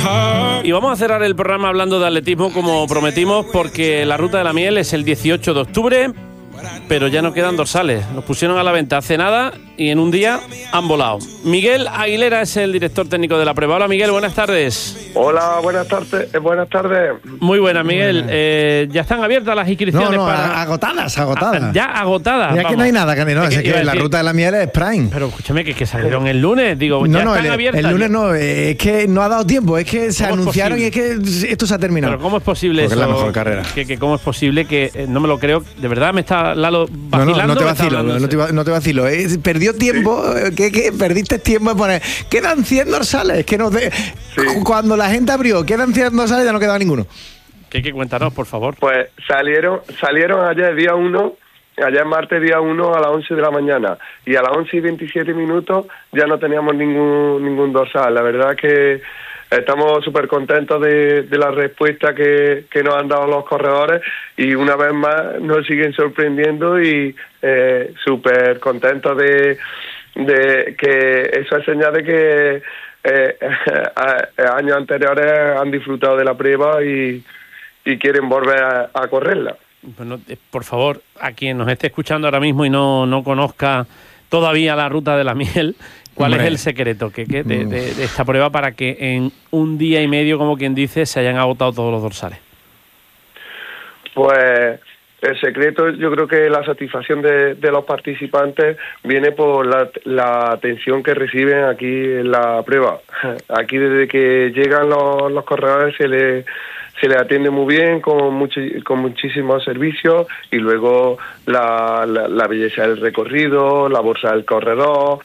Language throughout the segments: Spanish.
Y vamos a cerrar el programa hablando de atletismo como prometimos, porque la Ruta de la Miel es el 18 de octubre, pero ya no quedan dorsales. Nos pusieron a la venta hace nada y en un día han volado. Miguel Aguilera es el director técnico de la prueba. Hola Miguel, buenas tardes. Hola, buenas tardes. Muy buenas, Miguel. ¿Ya están abiertas las inscripciones? Agotadas. Ya agotadas. Ya que no hay nada, es que la Ruta de la Miel es Prime. Pero escúchame, que salieron el lunes, digo, ya están abiertas. El lunes no, es que no ha dado tiempo, es que se anunciaron y es que esto se ha terminado. Pero ¿cómo es posible eso? Porque es la mejor carrera. ¿Cómo es posible que no me lo creo? De verdad me está Lalo vacilando. No te vacilo. Perdió tiempo, que perdiste tiempo en poner. Quedan 100 dorsales, que no te... Sí. Cuando la gente abrió, quedan 100 dorsales, ya no quedaba ninguno. ¿Qué cuéntanos, por favor? Pues salieron ayer día 1, ayer martes día 1 a las 11 de la mañana, y a las 11 y 27 minutos ya no teníamos ningún dorsal. La verdad que estamos súper contentos de la respuesta que nos han dado los corredores, y una vez más nos siguen sorprendiendo y súper contentos de que eso es señal de que años anteriores han disfrutado de la prueba y quieren volver a correrla. Bueno, por favor, a quien nos esté escuchando ahora mismo y no conozca todavía la Ruta de la Miel, ¿cuál es el secreto de esta prueba para que en un día y medio, como quien dice, se hayan agotado todos los dorsales? Pues el secreto, yo creo que la satisfacción de los participantes viene por la atención que reciben aquí en la prueba. Aquí desde que llegan los corredores se les atiende muy bien, con muchísimos servicios, y luego la belleza del recorrido, la bolsa del corredor,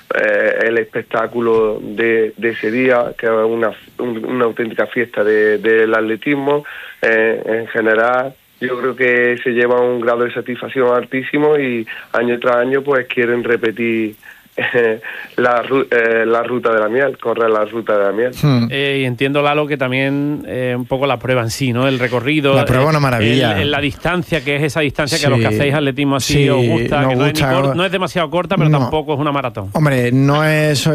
el espectáculo de ese día, que es una auténtica fiesta del atletismo en general. Yo creo que se lleva un grado de satisfacción altísimo y año tras año pues quieren repetir la Ruta de la Miel, correr la Ruta de la Miel. Y entiendo, Lalo, que también un poco la prueba en sí, ¿no? El recorrido. La prueba es una maravilla. La distancia, que es esa distancia que a los que hacéis atletismo así os gusta, que no es demasiado corta, pero tampoco es una maratón. Hombre, no es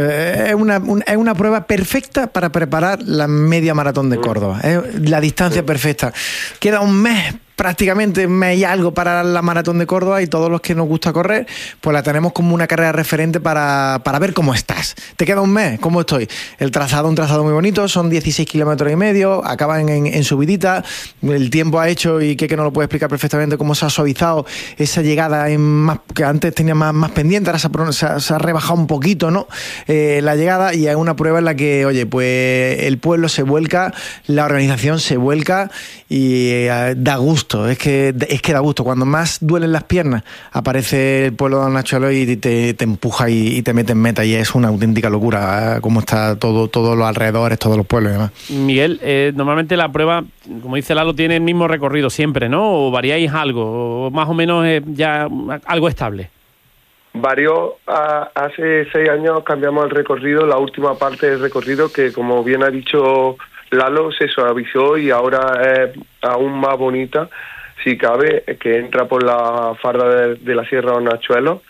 una prueba perfecta para preparar la media maratón de Córdoba. Es la distancia perfecta. Queda un mes, prácticamente un mes y algo para la maratón de Córdoba, y todos los que nos gusta correr, pues la tenemos como una carrera referente para ver cómo estás. Te queda un mes, ¿cómo estoy? Un trazado muy bonito, son 16 kilómetros y medio, acaban en subidita. El tiempo ha hecho, y que no lo puede explicar perfectamente, cómo se ha suavizado esa llegada que antes tenía más pendiente, ahora se ha rebajado un poquito, ¿no? La llegada, y es una prueba en la que, oye, pues el pueblo se vuelca, la organización se vuelca y da gusto. Es que da gusto. Cuando más duelen las piernas, aparece el pueblo de Don Nachuelo y te empuja y te mete en meta, y es una auténtica locura cómo está todos los alrededores, todos los pueblos y demás. Miguel, normalmente la prueba, como dice Lalo, tiene el mismo recorrido siempre, ¿no? ¿O variáis algo? ¿O más o menos ya algo estable? Varió. Hace 6 años cambiamos el recorrido, la última parte del recorrido, que como bien ha dicho Lalo, se suavizó y ahora es aún más bonita, si cabe, que entra por la farda de la Sierra de Hornachuelos,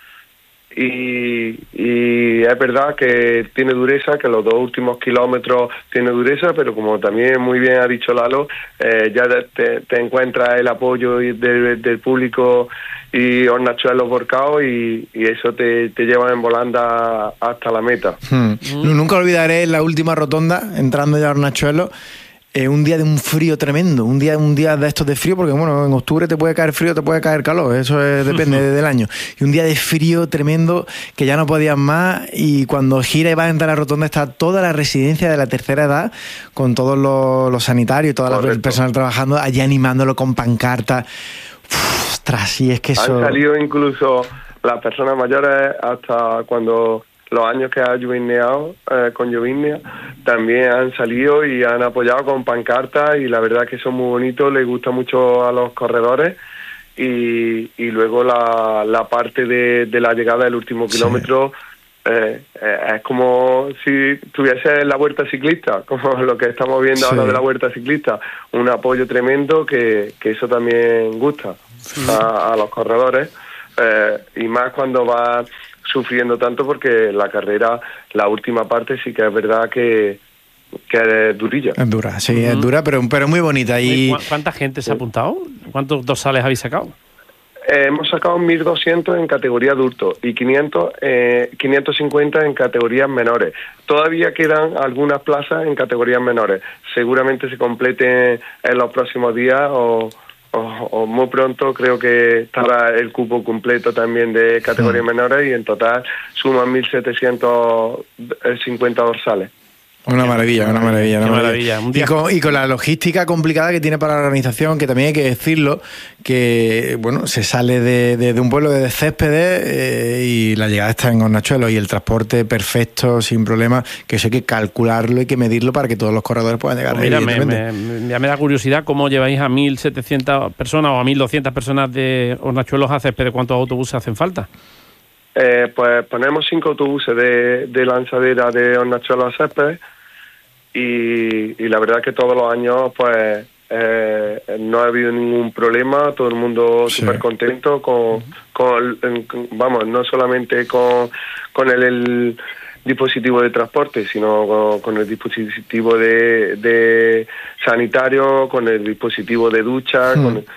y es verdad que tiene dureza, que los 2 últimos kilómetros tiene dureza, pero como también muy bien ha dicho Lalo, ya te encuentras el apoyo del público y Hornachuelos volcados, y eso te lleva en volanda hasta la meta. Nunca olvidaré la última rotonda, entrando ya a Hornachuelos, un día de un frío tremendo, un día de estos de frío, porque bueno, en octubre te puede caer frío, te puede caer calor, eso depende del año, y un día de frío tremendo que ya no podías más, y cuando gira y vas a entrar a la rotonda está toda la residencia de la tercera edad, con todos los sanitarios y toda el personal trabajando allí animándolo con pancartas. Ostras, y es que eso... Han salido incluso las personas mayores, hasta cuando los años que ha llovineado con Llovinia, también han salido y han apoyado con pancartas, y la verdad que son muy bonitos, les gusta mucho a los corredores. Y luego la parte de la llegada del último kilómetro, es como si tuviese la vuelta ciclista, como lo que estamos viendo ahora de la vuelta ciclista, un apoyo tremendo que eso también gusta a los corredores, y más cuando va sufriendo tanto, porque la carrera, la última parte, sí que es verdad que que es durilla. Es dura, sí, es dura, pero muy bonita. Y ¿Cuánta gente se ha apuntado? ¿Cuántos dorsales habéis sacado? Hemos sacado 1.200 en categoría adulto y 550 en categorías menores. Todavía quedan algunas plazas en categorías menores. Seguramente se completen en los próximos días o muy pronto. Creo que estará el cupo completo también de categorías menores y en total suman 1.750 dorsales. Una maravilla. Un día. Y con la logística complicada que tiene para la organización, que también hay que decirlo, que bueno, se sale de un pueblo de Céspedes y la llegada está en Hornachuelos y el transporte perfecto, sin problema, que eso hay que calcularlo, hay que medirlo para que todos los corredores puedan llegar. Pues mira, me da curiosidad cómo lleváis a 1.700 personas o a 1.200 personas de Hornachuelos a Céspedes. ¿Cuántos autobuses hacen falta? Pues ponemos 5 autobuses de lanzadera de Hornachuelos a Céspedes y la verdad que todos los años pues no ha habido ningún problema, todo el mundo súper contento vamos, no solamente con el dispositivo de transporte, sino con el dispositivo de sanitario, con el dispositivo de ducha,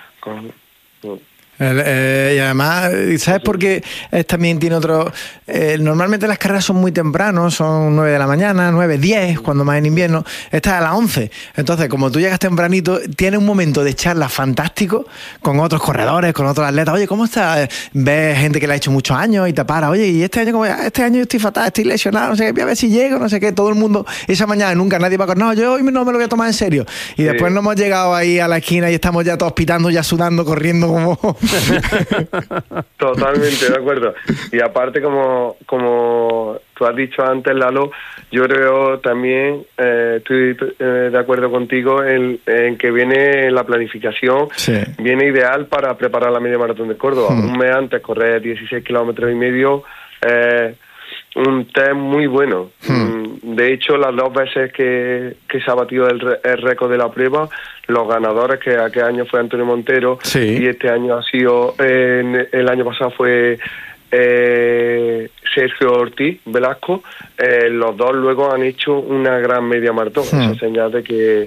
y además, ¿sabes por qué también tiene otro? Normalmente las carreras son muy temprano, son 9 de la mañana, 9, 10, cuando más en invierno. Esta es a las 11. Entonces, como tú llegas tempranito, tienes un momento de charla fantástico con otros corredores, con otros atletas. Oye, ¿cómo estás? Ves gente que le ha hecho muchos años y te para. Oye, ¿y este año cómo? Este año yo estoy fatal, estoy lesionado, no sé qué, voy a ver si llego, no sé qué. Todo el mundo, esa mañana nunca nadie va a correr. No, yo hoy no me lo voy a tomar en serio. Y después nos hemos llegado ahí a la esquina y estamos ya todos pitando, ya sudando, corriendo como... Totalmente de acuerdo. Y aparte, como tú has dicho antes, Lalo, yo creo también estoy de acuerdo contigo en que viene la planificación, viene ideal para preparar la media maratón de Córdoba. Un mes antes correr 16 kilómetros y medio, un test muy bueno. De hecho, las 2 veces que se ha batido el récord de la prueba, los ganadores, que aquel año fue Antonio Montero y este año ha sido, el año pasado fue Sergio Ortiz Velasco, los dos luego han hecho una gran media maratón. Esa señal de que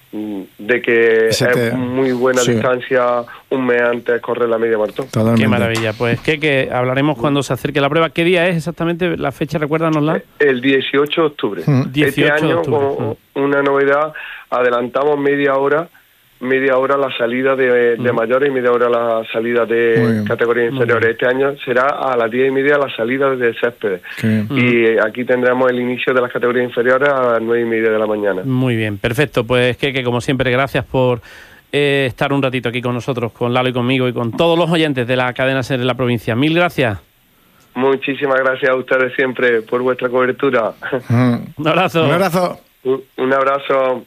es muy buena distancia un mes antes correr la media maratón. Totalmente. Qué maravilla. Pues que hablaremos cuando se acerque la prueba. ¿Qué día es exactamente la fecha? Recuérdanosla. El 18 de octubre. 18 este año, con una novedad, adelantamos media hora la salida de mayores y media hora la salida de categorías inferiores. Este año será a las 10:30 la salida de Céspedes. Y aquí tendremos el inicio de las categorías inferiores a las 9:30 de la mañana. Muy bien, perfecto. Pues que como siempre, gracias por estar un ratito aquí con nosotros, con Lalo y conmigo y con todos los oyentes de la cadena SER en la provincia. Mil gracias. Muchísimas gracias a ustedes siempre por vuestra cobertura. Un abrazo. Un abrazo. Un abrazo.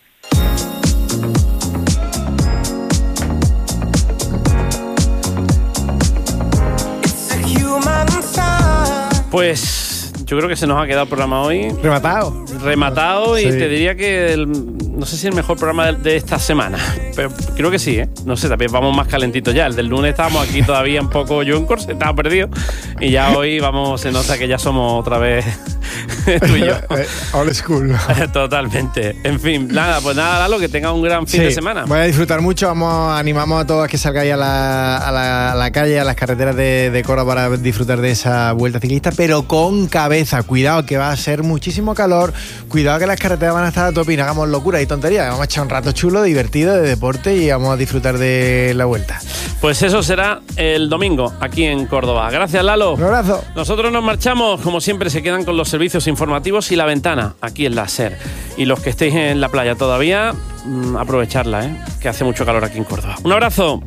Pues yo creo que se nos ha quedado el programa hoy rematado y te diría que no sé si el mejor programa de esta semana, pero creo que sí, no sé, también vamos más calentitos ya. El del lunes estábamos aquí todavía un poco Junkers, se estaba perdido, y ya hoy se nota que ya somos otra vez tú y yo. Old school. Totalmente. En fin, pues nada, Lalo, que tenga un gran fin de semana. Voy a disfrutar mucho, animamos a todos a que salgáis a la calle, a las carreteras de Córdoba para disfrutar de esa vuelta ciclista, pero con cabeza. Cuidado que va a ser muchísimo calor, cuidado que las carreteras van a estar a tope y no hagamos locuras y tonterías. Vamos a echar un rato chulo, divertido, de deporte y vamos a disfrutar de la vuelta. Pues eso será el domingo aquí en Córdoba. Gracias, Lalo. Un abrazo. Nosotros nos marchamos, como siempre se quedan con los servicios informativos y La Ventana, aquí en la SER. Y los que estéis en la playa todavía, aprovecharla, que hace mucho calor aquí en Córdoba. Un abrazo.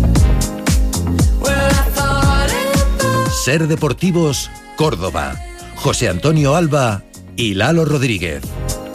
SER Deportivos, Córdoba. José Antonio Alba y Lalo Rodríguez.